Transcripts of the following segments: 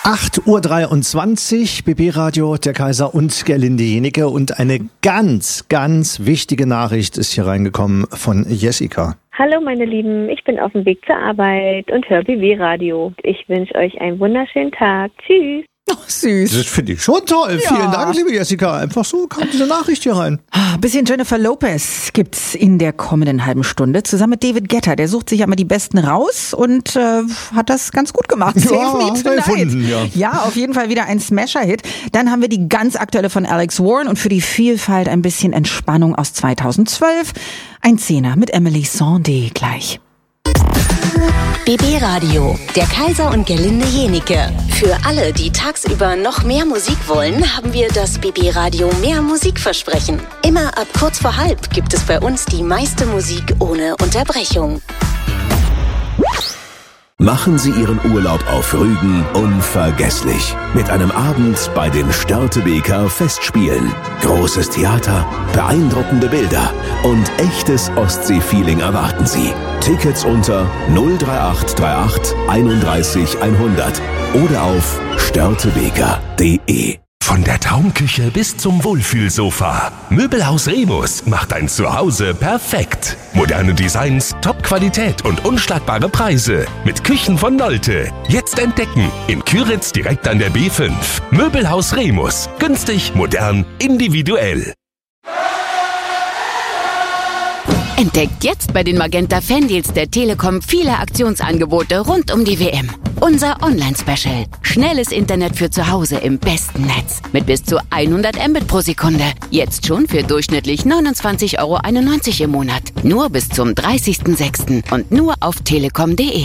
8:23 Uhr, BB-Radio, der Kaiser und Gerlinde Jenike. Und eine ganz, ganz wichtige Nachricht ist hier reingekommen von Jessica. Hallo meine Lieben, ich bin auf dem Weg zur Arbeit und höre BB-Radio. Ich wünsche euch einen wunderschönen Tag. Tschüss. Oh, süß. Das finde ich schon toll. Ja. Vielen Dank, liebe Jessica. Einfach so kam diese Nachricht hier rein. Ein bisschen Jennifer Lopez gibt's in der kommenden halben Stunde. Zusammen mit David Guetta. Der sucht sich ja immer die Besten raus und hat das ganz gut gemacht. Ja, Save Me Tonight. Gefunden, Ja, auf jeden Fall wieder ein Smasher-Hit. Dann haben wir die ganz aktuelle von Alex Warren und für die Vielfalt ein bisschen Entspannung aus 2012. Ein Zehner mit Emily Sandé gleich. BB Radio, der Kaiser und Gerlinde Jenike. Für alle, die tagsüber noch mehr Musik wollen, haben wir das BB Radio Mehr Musikversprechen. Immer ab kurz vor halb gibt es bei uns die meiste Musik ohne Unterbrechung. Machen Sie Ihren Urlaub auf Rügen unvergesslich. Mit einem Abend bei den Störtebeker Festspielen. Großes Theater, beeindruckende Bilder und echtes Ostsee-Feeling erwarten Sie. Tickets unter 03838 31 100 oder auf störtebeker.de. Von der Traumküche bis zum Wohlfühlsofa. Möbelhaus Remus macht ein Zuhause perfekt. Moderne Designs, Top-Qualität und unschlagbare Preise. Mit Küchen von Nolte. Jetzt entdecken. In Küritz direkt an der B5. Möbelhaus Remus. Günstig, modern, individuell. Entdeckt jetzt bei den Magenta Fandeals der Telekom viele Aktionsangebote rund um die WM. Unser Online-Special. Schnelles Internet für zu Hause im besten Netz. Mit bis zu 100 Mbit pro Sekunde. Jetzt schon für durchschnittlich 29,91 € im Monat. Nur bis zum 30.06. und nur auf telekom.de.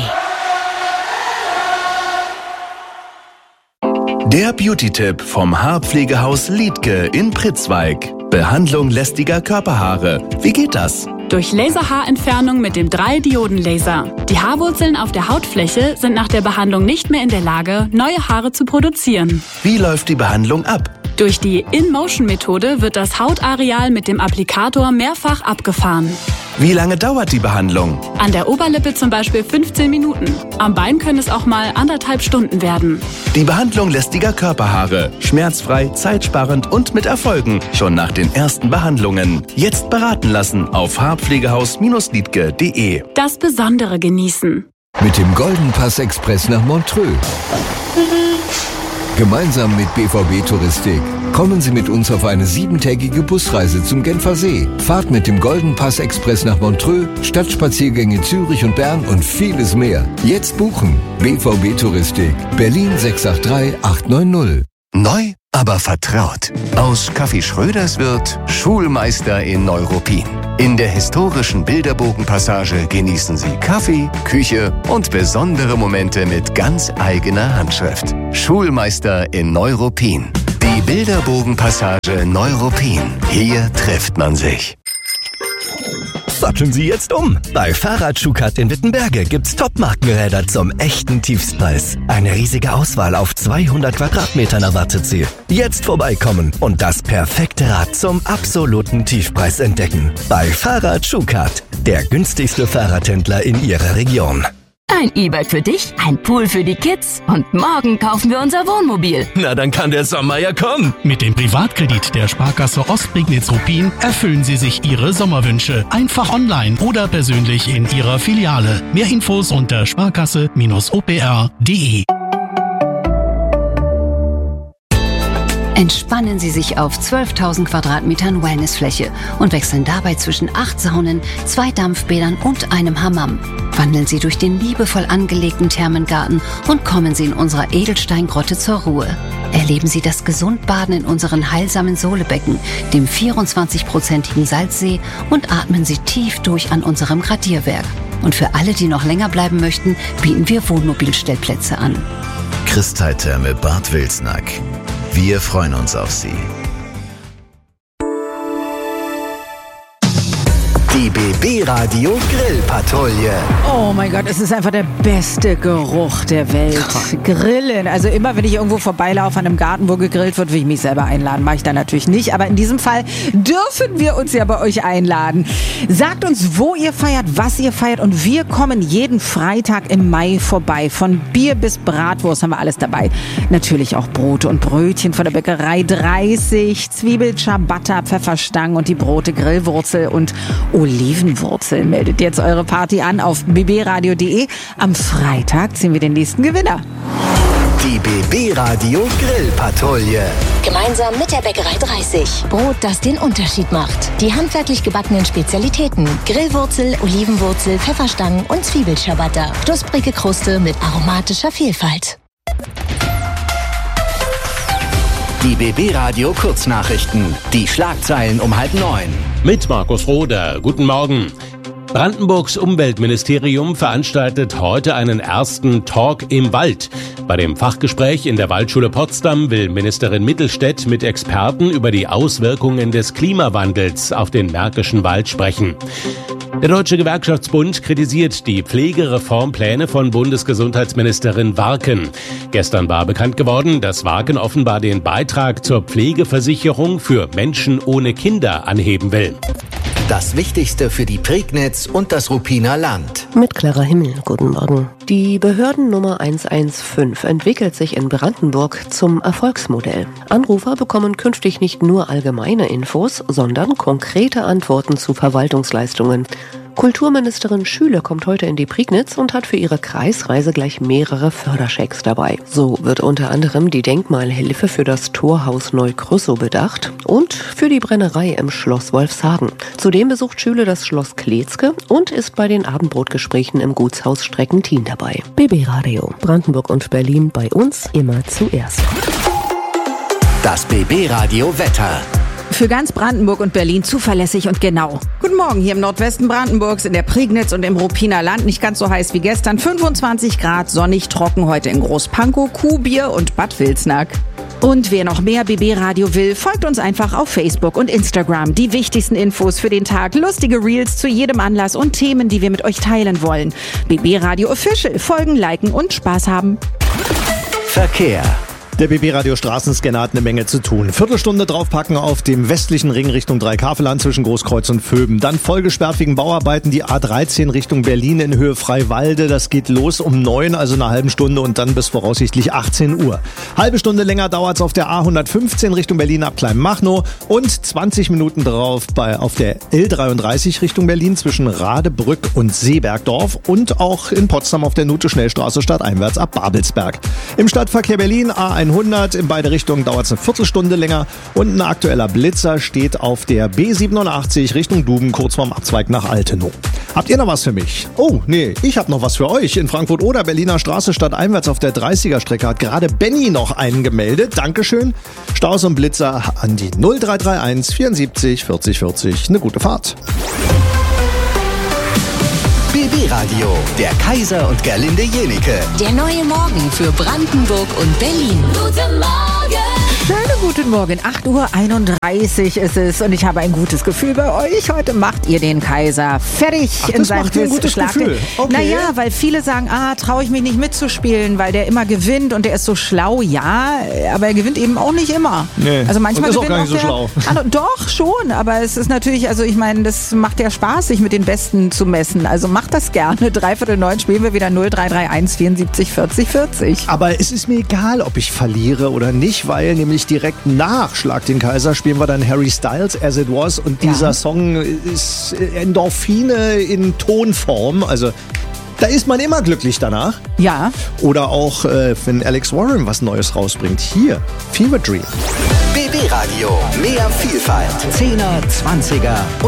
Der Beauty-Tipp vom Haarpflegehaus Liedtke in Pritzwalk. Behandlung lästiger Körperhaare. Wie geht das? Durch Laserhaarentfernung mit dem 3-Dioden-Laser. Die Haarwurzeln auf der Hautfläche sind nach der Behandlung nicht mehr in der Lage, neue Haare zu produzieren. Wie läuft die Behandlung ab? Durch die In-Motion-Methode wird das Hautareal mit dem Applikator mehrfach abgefahren. Wie lange dauert die Behandlung? An der Oberlippe zum Beispiel 15 Minuten. Am Bein können es auch mal 1,5 Stunden werden. Die Behandlung lästiger Körperhaare. Schmerzfrei, zeitsparend und mit Erfolgen. Schon nach den ersten Behandlungen. Jetzt beraten lassen auf haarpflegehaus-liedtke.de. Das Besondere genießen. Mit dem Golden Pass Express nach Montreux. Gemeinsam mit BVB Touristik kommen Sie mit uns auf eine 7-tägige Busreise zum Genfer See. Fahrt mit dem Golden Pass Express nach Montreux, Stadtspaziergänge Zürich und Bern und vieles mehr. Jetzt buchen. BVB Touristik. Berlin 683 890. Neu, aber vertraut. Aus Café Schröders wird Schulmeister in Neuruppin. In der historischen Bilderbogenpassage genießen Sie Kaffee, Küche und besondere Momente mit ganz eigener Handschrift. Schulmeister in Neuruppin. Die Bilderbogenpassage Neuruppin. Hier trifft man sich. Satteln Sie jetzt um. Bei Fahrrad Schukat in Wittenberge gibt's Top-Markenräder zum echten Tiefstpreis. Eine riesige Auswahl auf 200 Quadratmetern erwartet Sie. Jetzt vorbeikommen und das perfekte Rad zum absoluten Tiefpreis entdecken. Bei Fahrrad Schukat, der günstigste Fahrradhändler in Ihrer Region. Ein E-Bike für dich, ein Pool für die Kids und morgen kaufen wir unser Wohnmobil. Na, dann kann der Sommer ja kommen. Mit dem Privatkredit der Sparkasse Ostprignitz-Ruppin erfüllen Sie sich Ihre Sommerwünsche. Einfach online oder persönlich in Ihrer Filiale. Mehr Infos unter sparkasse-opr.de. Entspannen Sie sich auf 12.000 Quadratmetern Wellnessfläche und wechseln dabei zwischen 8 Saunen, 2 Dampfbädern und einem Hammam. Wandeln Sie durch den liebevoll angelegten Thermengarten und kommen Sie in unserer Edelsteingrotte zur Ruhe. Erleben Sie das Gesundbaden in unseren heilsamen Sohlebecken, dem 24-prozentigen Salzsee und atmen Sie tief durch an unserem Gradierwerk. Und für alle, die noch länger bleiben möchten, bieten wir Wohnmobilstellplätze an. Kristalltherme Bad Wilsnack. Wir freuen uns auf Sie. Die BB Radio Grillpatrouille. Oh mein Gott, es ist einfach der beste Geruch der Welt. Grillen. Also immer, wenn ich irgendwo vorbeilaufe an einem Garten, wo gegrillt wird, will ich mich selber einladen. Mache ich da natürlich nicht. Aber in diesem Fall dürfen wir uns ja bei euch einladen. Sagt uns, wo ihr feiert, was ihr feiert. Und wir kommen jeden Freitag im Mai vorbei. Von Bier bis Bratwurst haben wir alles dabei. Natürlich auch Brote und Brötchen von der Bäckerei 30. Zwiebel, Ciabatta, Pfefferstangen und die Brote, Grillwurzel und Olivenwurzel. Meldet jetzt eure Party an auf bbradio.de. Am Freitag ziehen wir den nächsten Gewinner. Die BB Radio Grillpatrouille. Gemeinsam mit der Bäckerei 30. Brot, das den Unterschied macht. Die handwerklich gebackenen Spezialitäten. Grillwurzel, Olivenwurzel, Pfefferstangen und Zwiebelciabatta. Knusprige Kruste mit aromatischer Vielfalt. Die BB Radio Kurznachrichten. Die Schlagzeilen um 8:30. Mit Markus Roder. Guten Morgen. Brandenburgs Umweltministerium veranstaltet heute einen ersten Talk im Wald. Bei dem Fachgespräch in der Waldschule Potsdam will Ministerin Mittelstädt mit Experten über die Auswirkungen des Klimawandels auf den Märkischen Wald sprechen. Der Deutsche Gewerkschaftsbund kritisiert die Pflegereformpläne von Bundesgesundheitsministerin Warken. Gestern war bekannt geworden, dass Warken offenbar den Beitrag zur Pflegeversicherung für Menschen ohne Kinder anheben will. Das Wichtigste für die Prignitz und das Ruppiner Land. Mit Clara Himmel, guten Morgen. Die Behördennummer 115 entwickelt sich in Brandenburg zum Erfolgsmodell. Anrufer bekommen künftig nicht nur allgemeine Infos, sondern konkrete Antworten zu Verwaltungsleistungen. Kulturministerin Schüle kommt heute in die Prignitz und hat für ihre Kreisreise gleich mehrere Förderschecks dabei. So wird unter anderem die Denkmalhilfe für das Torhaus Neukrüssow bedacht und für die Brennerei im Schloss Wolfshagen. Zudem besucht Schüle das Schloss Kletzke und ist bei den Abendbrotgesprächen im Gutshaus Streckentin dabei. BB Radio, Brandenburg und Berlin, bei uns immer zuerst. Das BB Radio Wetter. Für ganz Brandenburg und Berlin zuverlässig und genau. Guten Morgen hier im Nordwesten Brandenburgs, in der Prignitz und im Ruppiner Land. Nicht ganz so heiß wie gestern. 25 Grad, sonnig, trocken heute in Großpankow, Kuhbier und Bad Vilsnack. Und wer noch mehr BB Radio will, folgt uns einfach auf Facebook und Instagram. Die wichtigsten Infos für den Tag, lustige Reels zu jedem Anlass und Themen, die wir mit euch teilen wollen. BB Radio Official. Folgen, liken und Spaß haben. Verkehr. Der BB-Radio Straßenscanner hat eine Menge zu tun. Viertelstunde draufpacken auf dem westlichen Ring Richtung Dreikaveland zwischen Großkreuz und Vöben. Dann vollgesperrt wegen Bauarbeiten die A13 Richtung Berlin in Höhe Freiwalde. Das geht los um 9, also eine halbe Stunde und dann bis voraussichtlich 18 Uhr. Halbe Stunde länger dauert's auf der A115 Richtung Berlin ab Kleinmachnow und 20 Minuten drauf auf der L33 Richtung Berlin zwischen Radebrück und Seebergdorf und auch in Potsdam auf der Nute-Schnellstraße stadteinwärts ab Babelsberg. Im Stadtverkehr Berlin A100 in beide Richtungen dauert es eine Viertelstunde länger und ein aktueller Blitzer steht auf der B87 Richtung Duben kurz vorm Abzweig nach Altenow. Habt ihr noch was für mich? Oh, nee, ich hab noch was für euch. In Frankfurt oder Berliner Straße stadteinwärts auf der 30er Strecke hat gerade Benny noch einen gemeldet. Dankeschön. Staus und Blitzer an die 0331 74 40 40. Eine gute Fahrt. BB Radio, der Kaiser und Gerlinde Jenike. Der neue Morgen für Brandenburg und Berlin. Guten Morgen! Schönen guten Morgen, 8:31 Uhr ist es und ich habe ein gutes Gefühl bei euch. Heute macht ihr den Kaiser fertig in seinem Gefühl. Okay. Naja, weil viele sagen, traue ich mich nicht mitzuspielen, weil der immer gewinnt und der ist so schlau. Ja, aber er gewinnt eben auch nicht immer. Nee. Also manchmal und ist auch gar nicht so schlau. Doch, schon, aber es ist natürlich, also ich meine, das macht ja Spaß, sich mit den Besten zu messen. Also macht das gerne. 8:45 spielen wir wieder 0331 74 40 40. Aber es ist mir egal, ob ich verliere oder nicht, weil nämlich direkt nach Schlag den Kaiser spielen wir dann Harry Styles, As It Was und dieser Song ist Endorphine in Tonform, also da ist man immer glücklich danach. Ja. Oder auch, wenn Alex Warren was Neues rausbringt. Hier, Fever Dream. BB Radio, mehr Vielfalt. 10er, 20er